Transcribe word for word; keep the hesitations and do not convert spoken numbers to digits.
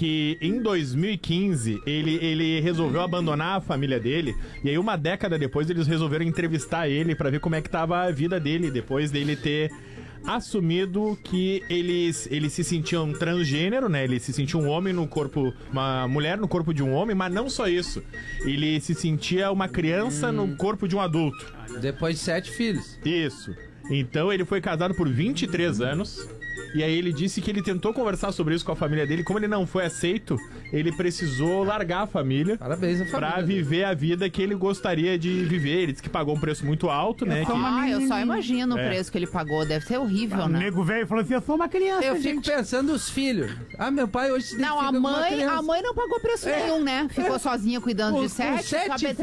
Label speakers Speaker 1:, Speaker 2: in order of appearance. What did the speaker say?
Speaker 1: que em dois mil e quinze ele, ele resolveu abandonar a família dele. E aí, uma década depois, eles resolveram entrevistar ele pra ver como é que tava a vida dele depois dele ter assumido que eles, eles se sentiam transgênero, né? Ele se sentia um homem no corpo, uma mulher no corpo de um homem, mas não só isso. Ele se sentia uma criança hum. no corpo de um adulto.
Speaker 2: Depois de sete filhos.
Speaker 1: Isso. Então ele foi casado por vinte e três anos. E aí ele disse que ele tentou conversar sobre isso com a família dele. Como ele não foi aceito, ele precisou largar a família.
Speaker 2: Parabéns à família.
Speaker 1: Pra viver a vida que ele gostaria de viver. Ele disse que pagou um preço muito alto, né? Que...
Speaker 3: Ah, eu só imagino é. o preço que ele pagou. Deve ser horrível,
Speaker 4: ah,
Speaker 3: né?
Speaker 4: O nego velho falou assim, eu sou uma criança,
Speaker 2: Eu
Speaker 4: gente.
Speaker 2: fico pensando os filhos. Ah, meu pai hoje se
Speaker 3: Não, a mãe, a mãe não pagou preço é. nenhum, né? Ficou é. sozinha cuidando
Speaker 2: o,
Speaker 3: de sete.
Speaker 2: sete